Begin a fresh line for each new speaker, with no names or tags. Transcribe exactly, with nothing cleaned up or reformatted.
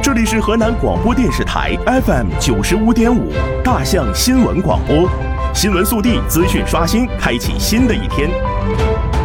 这里是河南广播电视台 F M 九十五点五大象新闻广播，新闻速递，资讯刷新，开启新的一天。